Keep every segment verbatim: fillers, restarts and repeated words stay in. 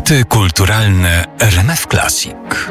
Fakty kulturalne R M F Classic.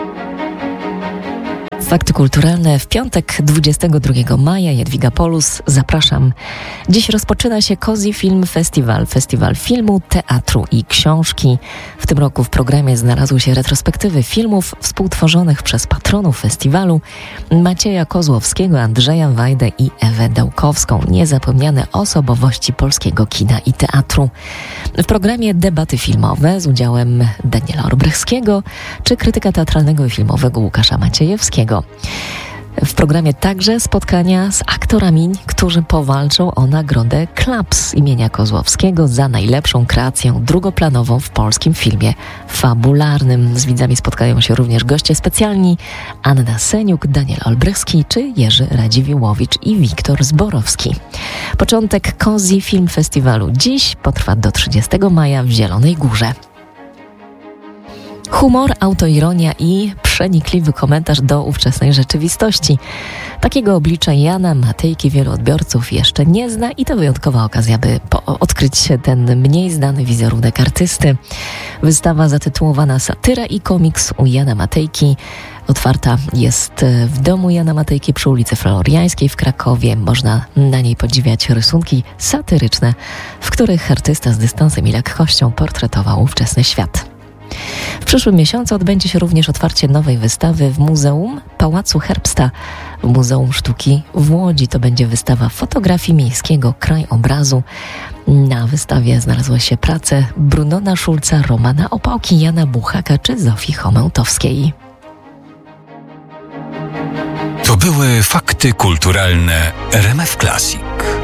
Fakty kulturalne w piątek, dwudziestego drugiego maja. Jadwiga Polus, zapraszam. Dziś rozpoczyna się Cozy Film Festival, festiwal filmu, teatru i książki. W tym roku w programie znalazły się retrospektywy filmów współtworzonych przez patronów festiwalu Macieja Kozłowskiego, Andrzeja Wajdę i Ewę Dałkowską. Niezapomniane osobowości polskiego kina i teatru. W programie debaty filmowe z udziałem Daniela Olbrychskiego czy krytyka teatralnego i filmowego Łukasza Maciejewskiego. W programie także spotkania z aktorami, którzy powalczą o nagrodę Klaps imienia Kozłowskiego za najlepszą kreację drugoplanową w polskim filmie fabularnym. Z widzami spotkają się również goście specjalni: Anna Seniuk, Daniel Olbrychski czy Jerzy Radziwiłłowicz i Wiktor Zborowski. Początek Cozy Film Festiwalu dziś potrwa do trzydziestego maja w Zielonej Górze. Humor, autoironia i przenikliwy komentarz do ówczesnej rzeczywistości. Takiego oblicza Jana Matejki wielu odbiorców jeszcze nie zna i to wyjątkowa okazja, by po- odkryć ten mniej znany wizerunek artysty. Wystawa zatytułowana Satyra i komiks u Jana Matejki otwarta jest w domu Jana Matejki przy ulicy Floriańskiej w Krakowie. Można na niej podziwiać rysunki satyryczne, w których artysta z dystansem i lekkością portretował ówczesny świat. W przyszłym miesiącu odbędzie się również otwarcie nowej wystawy w Muzeum Pałacu Herbsta w Muzeum Sztuki w Łodzi. To będzie wystawa fotografii miejskiego krajobrazu. Na wystawie znalazły się prace Brunona Szulca, Romana Opałki, Jana Buchaka czy Zofii Chomełtowskiej. To były fakty kulturalne R M F Classic.